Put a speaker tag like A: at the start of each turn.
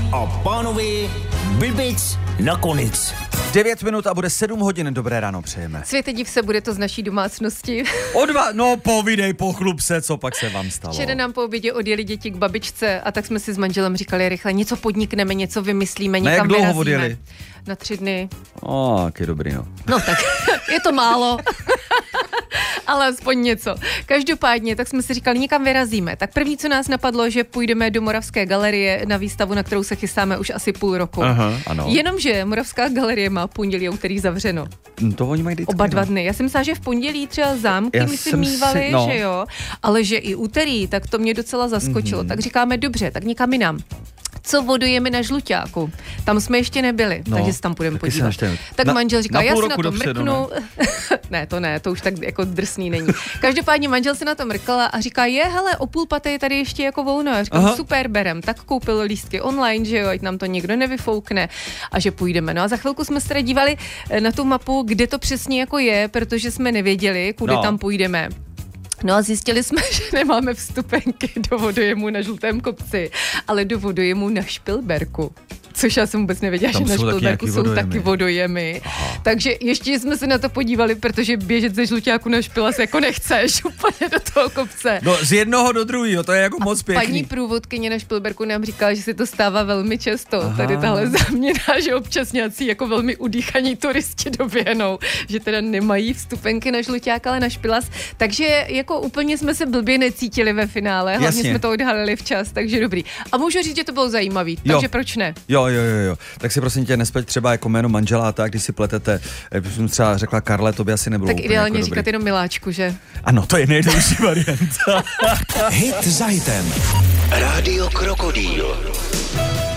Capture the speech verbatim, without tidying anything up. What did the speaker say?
A: a pánové, blbec nakonec.
B: Devět minut a bude sedm hodin, dobré ráno přejeme.
C: Světe div se, bude to z naší domácnosti.
B: O dva, no povídej, pochlup se, co pak se vám stalo.
C: Včera nám po obědě odjeli děti k babičce a tak jsme si s manželem říkali rychle, něco podnikneme, něco vymyslíme, někam vyrazíme.
B: Jak dlouho odjeli?
C: Na tři dny.
B: O, jak je dobrý, no.
C: No tak, je to málo. Ale aspoň něco. Každopádně, tak jsme si říkali, někam vyrazíme. Tak první, co nás napadlo, že půjdeme do Moravské galerie na výstavu, na kterou se chystáme už asi půl roku.
B: Aha, ano.
C: Jenomže Moravská galerie má pondělí a úterý zavřeno.
B: To oni mají vždycky.
C: Oba dva dny. Já jsem myslela, že v pondělí třeba zámky
B: Já
C: my si
B: jsem
C: mívali,
B: si- no.
C: že jo, ale že i úterý, tak to mě docela zaskočilo. Mm-hmm. Tak říkáme, dobře, tak někam jinam. Co vodujeme na Žluťáku? Tam jsme ještě nebyli,
B: No,
C: takže se tam půjdeme
B: taky se
C: podívat.
B: ještě-
C: Tak
B: na-
C: manžel říká,
B: na
C: já
B: půl
C: si na
B: roku
C: to
B: dopředu,
C: mrknu. Ne, to ne, to už tak jako drsný není. Každopádně manžel se na to mrkala a říká, je, hele, o půl paté je tady ještě jako volno. Já říkám,
B: Aha.
C: super, berem. Tak koupil lístky online, že jo, ať nám to někdo nevyfoukne a že půjdeme. No a za chvilku jsme se teda dívali na tu mapu, kde to přesně jako je, protože jsme nevěděli, kudy
B: No.
C: tam půjdeme. No a zjistili jsme, že nemáme vstupenky do vodojemu na Žlutém kopci, ale do vodojemu na Špilberku. Což já jsem vůbec nevěděla,
B: Tam
C: že na
B: jsou taky
C: Špilberku
B: nějaký
C: jsou
B: vodojemy.
C: taky vodojemy. Aha. Takže ještě jsme se na to podívali, protože běžet ze Žluťáku na Špila se jako nechceš úplně do toho kopce.
B: No z jednoho do druhého, to je jako moc pěkný.
C: Paní průvodkyně na Špilberku nám říkala, že se to stává velmi často.
B: Aha.
C: Tady tahle záměna, že občas nějací jako velmi udýchaní turisti doběhnou, že teda nemají vstupenky na Žluťák, ale na Špilas. Takže jako úplně jsme se blbě necítili ve finále, hlavně
B: Jasně.
C: jsme to odhalili včas, takže dobrý. A můžu říct, že to bylo zajímavý,
B: Jo.
C: takže proč ne?
B: Jo, jo, jo, jo. Tak si prosím tě nespěť třeba jako jméno manžela a tak, když si pletete, když jsem třeba řekla Karle, to by asi nebylo
C: Tak
B: úplně
C: ideálně
B: jako
C: říkat
B: dobrý.
C: jenom miláčku, že?
B: Ano, to je nejdelší varianta.
A: Hit za hitem. Rádio Krokodýl.